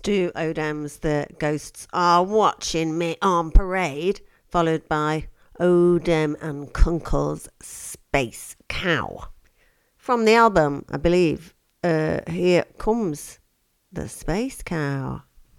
Stu Odem's The Ghosts Are Watching Me on Parade, followed by Odem and Kunkel's Space Cow. From the album, I believe, Here Comes the Space Cow.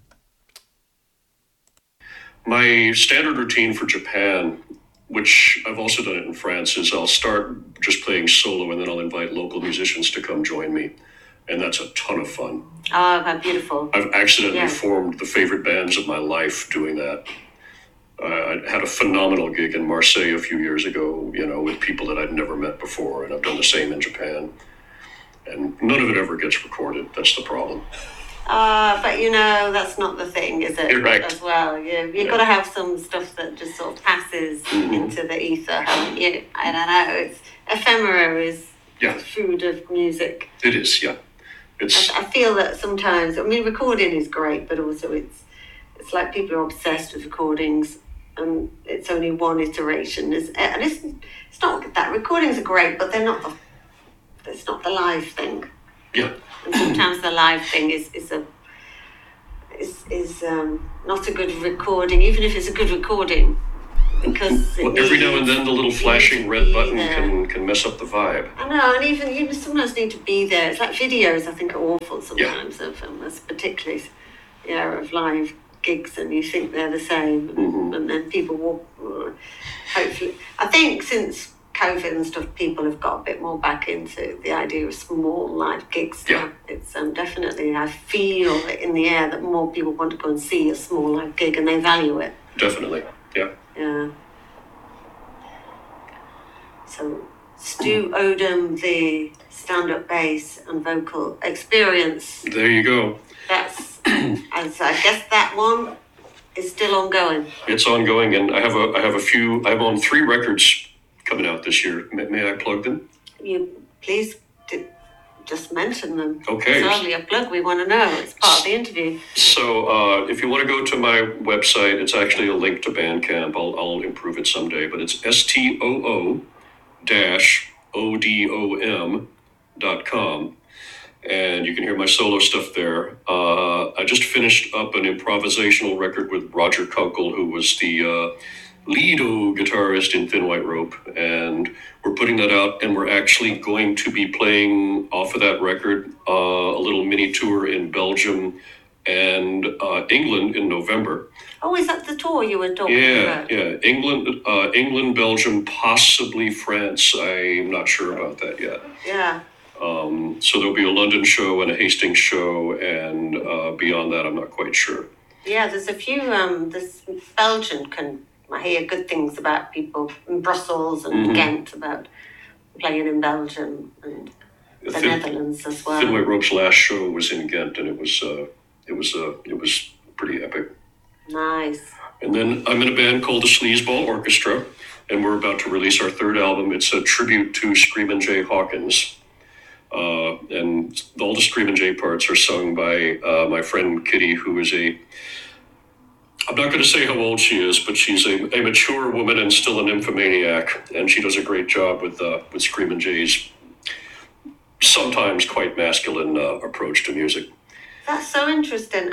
My standard routine for Japan, which I've also done it in France, is I'll start just playing solo and then I'll invite local musicians to come join me. And that's a ton of fun. Oh, how beautiful. I've accidentally formed the favorite bands of my life doing that. I had a phenomenal gig in Marseille a few years ago, with people that I'd never met before, and I've done the same in Japan. And none of it ever gets recorded. That's the problem. But that's not the thing, is it? You're right. As well, you've got to have some stuff that just sort of passes into the ether, haven't you? I don't know. It's ephemera is the food of music. It is, yeah. I feel that sometimes. Recording is great, but also it's like people are obsessed with recordings, and it's only one iteration. And it's not that recordings are great, but they're not. It's not the live thing. Yeah. And sometimes the live thing is not a good recording, even if it's a good recording, because every now and then the little flashing red button can mess up the vibe. I know, and even you sometimes need to be there. It's like videos, I think, are awful sometimes of particularly, of live gigs, and you think they're the same, and then people will hopefully. I think since COVID and stuff, people have got a bit more back into the idea of small live gigs. Yeah. It's definitely, I feel it in the air that more people want to go and see a small live gig, and they value it. Definitely, yeah. Yeah. So, Stu Odem, the stand-up bass and vocal experience. There you go. That's, I guess that one is still ongoing. It's ongoing, and I'm on 3 records coming out this year. May I plug them? You please just mention them. Okay. It's hardly a plug. We want to know. It's part of the interview. So if you want to go to my website, it's actually a link to Bandcamp. I'll improve it someday, but it's stoo-odom.com. And you can hear my solo stuff there. I just finished up an improvisational record with Roger Kunkel, who was the lead guitarist in Thin White Rope, and we're putting that out, and we're actually going to be playing off of that record a little mini tour in Belgium and England in November. Oh, is that the tour you were talking about? Yeah. England, Belgium, possibly France. I'm not sure about that yet. Yeah. So there'll be a London show and a Hastings show, and beyond that, I'm not quite sure. Yeah, there's a few. This Belgian I hear good things about people in Brussels and Ghent about playing in Belgium and the Netherlands as well. Thin White Rope's last show was in Ghent, and it was pretty epic. Nice. And then I'm in a band called the Sleazeball Orchestra, and we're about to release our 3rd album. It's a tribute to Screamin' Jay Hawkins. And all the Screamin' Jay parts are sung by my friend Kitty, who is I'm not going to say how old she is, but she's a mature woman and still a nymphomaniac, and she does a great job with Screamin' Jay's sometimes quite masculine approach to music. That's so interesting.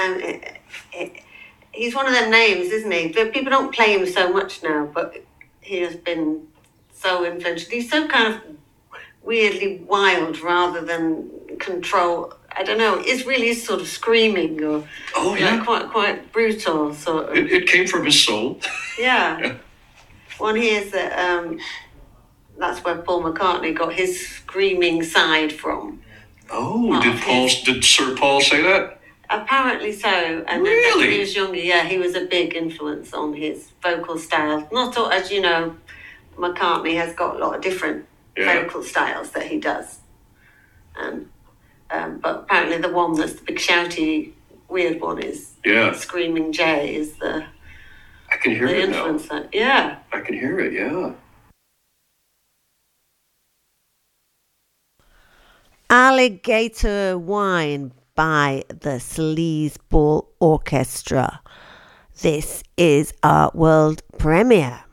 He's one of them names, isn't he? People don't play him so much now, but he has been so influential. He's so kind of weirdly wild rather than control. I don't know. It's really sort of screaming or quite brutal sort of. It came from his soul. Yeah. One hears that that's where Paul McCartney got his screaming side from. Oh, did Sir Paul say that? Apparently so. And really? when he was younger, he was a big influence on his vocal style. Not all, as you know, McCartney has got a lot of different vocal styles that he does. But apparently the one that's the big shouty, weird one is Screaming Jay is the I can hear it now. Yeah. I can hear it, yeah. Alligator Wine by the Sleazeball Orchestra. This is our world premiere.